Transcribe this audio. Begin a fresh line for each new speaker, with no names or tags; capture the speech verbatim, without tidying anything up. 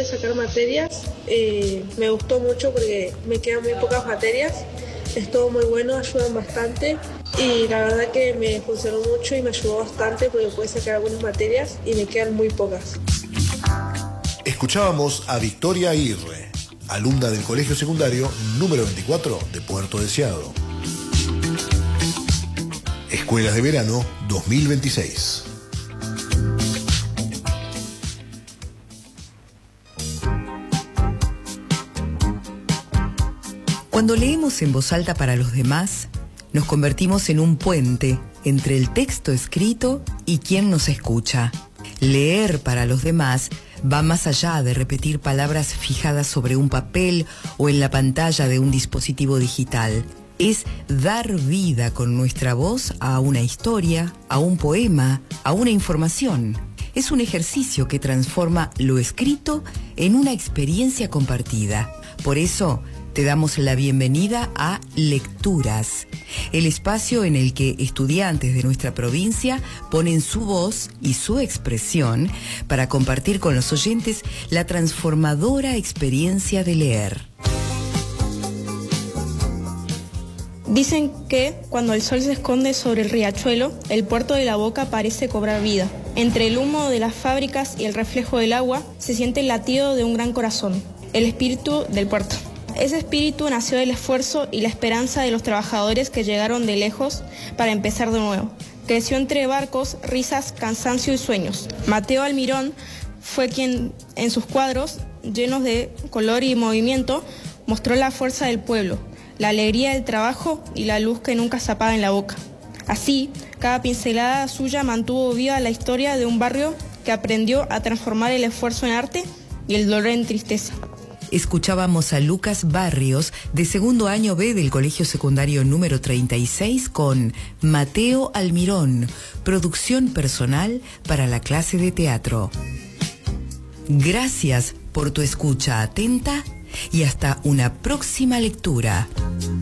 de sacar materias. Eh, me gustó mucho porque me quedan muy pocas materias. Es todo muy bueno, ayudan bastante y la verdad que me funcionó mucho y me ayudó bastante porque pude sacar algunas materias y me quedan muy pocas.
Escuchábamos a Victoria Aguirre, alumna del Colegio Secundario número veinticuatro de Puerto Deseado. Escuelas de Verano dos mil veintiséis.
Cuando leemos en voz alta para los demás, nos convertimos en un puente entre el texto escrito y quien nos escucha. Leer para los demás va más allá de repetir palabras fijadas sobre un papel o en la pantalla de un dispositivo digital. Es dar vida con nuestra voz a una historia, a un poema, a una información. Es un ejercicio que transforma lo escrito en una experiencia compartida. Por eso, te damos la bienvenida a Lecturas, el espacio en el que estudiantes de nuestra provincia ponen su voz y su expresión para compartir con los oyentes la transformadora experiencia de leer.
Dicen que cuando el sol se esconde sobre el riachuelo, el puerto de La Boca parece cobrar vida. Entre el humo de las fábricas y el reflejo del agua se siente el latido de un gran corazón, el espíritu del puerto. Ese espíritu nació del esfuerzo y la esperanza de los trabajadores que llegaron de lejos para empezar de nuevo. Creció entre barcos, risas, cansancio y sueños. Mateo Almirón fue quien, en sus cuadros, llenos de color y movimiento, mostró la fuerza del pueblo, la alegría del trabajo y la luz que nunca se apaga en La Boca. Así, cada pincelada suya mantuvo viva la historia de un barrio que aprendió a transformar el esfuerzo en arte y el dolor en tristeza.
Escuchábamos a Lucas Barrios, de segundo año B del Colegio Secundario número treinta y seis, con Mateo Almirón, producción personal para la clase de teatro. Gracias por tu escucha atenta y hasta una próxima lectura.